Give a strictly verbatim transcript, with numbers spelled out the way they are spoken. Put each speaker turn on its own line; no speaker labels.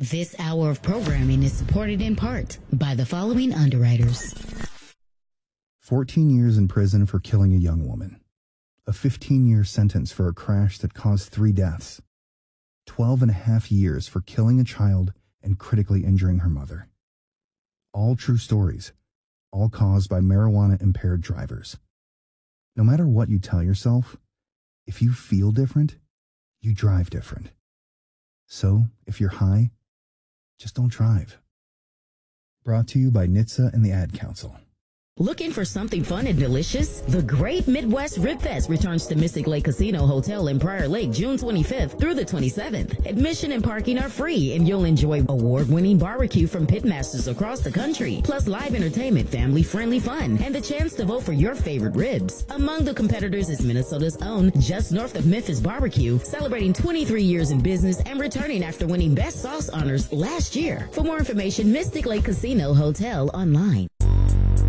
This hour of programming is supported in part by the following underwriters.
fourteen years in prison for killing a young woman. A fifteen-year sentence for a crash that caused three deaths. twelve and a half years for killing a child and critically injuring her mother. All true stories, all caused by marijuana-impaired drivers. No matter what you tell yourself, if you feel different, you drive different. So, if you're high, just don't drive. Brought to you by N H T S A and the Ad Council.
Looking for something fun and delicious? The Great Midwest Rib Fest returns to Mystic Lake Casino Hotel in Prior Lake June twenty-fifth through the twenty-seventh. Admission and parking are free, and you'll enjoy award-winning barbecue from pitmasters across the country, plus live entertainment, family-friendly fun, and the chance to vote for your favorite ribs. Among the competitors is Minnesota's own Just North of Memphis Barbecue, celebrating twenty-three years in business and returning after winning Best Sauce honors last year. For more information, Mystic Lake Casino Hotel online.